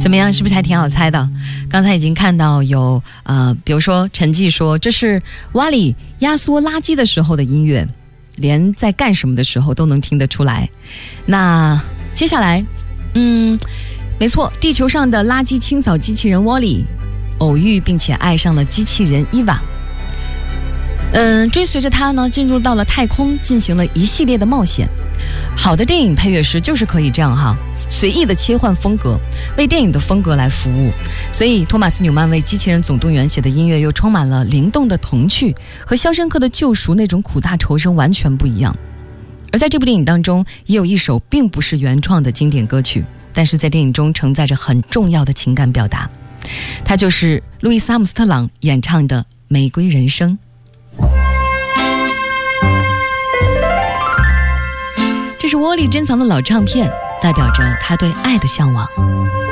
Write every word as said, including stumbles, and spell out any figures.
怎么样，是不是还挺好猜的？刚才已经看到有呃，比如说陈记说这是瓦里压缩垃圾的时候的音乐，连在干什么的时候都能听得出来。那接下来嗯，没错，地球上的垃圾清扫机器人 Wall-E 偶遇并且爱上了机器人伊娃，嗯，追随着他呢进入到了太空，进行了一系列的冒险。好的电影配乐师就是可以这样哈，随意的切换风格，为电影的风格来服务。所以托马斯纽曼为机器人总动员写的音乐又充满了灵动的童趣，和肖申克的救赎那种苦大仇深完全不一样。而在这部电影当中也有一首并不是原创的经典歌曲，但是在电影中承载着很重要的情感表达，它就是路易斯阿姆斯特朗演唱的《玫瑰人生》。这是Wall-E珍藏的老唱片，代表着他对爱的向往。